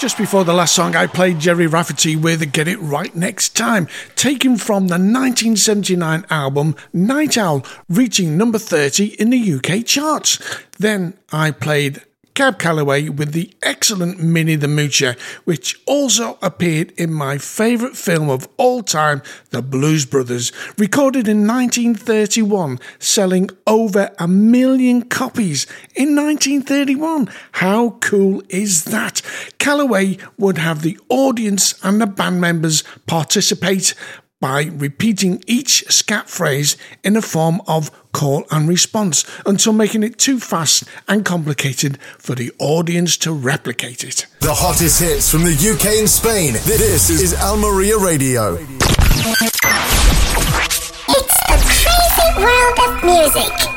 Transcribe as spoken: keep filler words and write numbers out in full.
Just before the last song, I played Gerry Rafferty with Get It Right Next Time, taken from the nineteen seventy-nine album Night Owl, reaching number thirty in the U K charts. Then I played Cab Calloway with the excellent Minnie the Moocher, which also appeared in my favourite film of all time, The Blues Brothers, recorded in nineteen thirty-one, selling over a million copies in nineteen thirty-one. How cool is that? Calloway would have the audience and the band members participate by repeating each scat phrase in a form of call and response until making it too fast and complicated for the audience to replicate it. The hottest hits from the U K and Spain. This is Almeria Radio. It's the crazy world of music.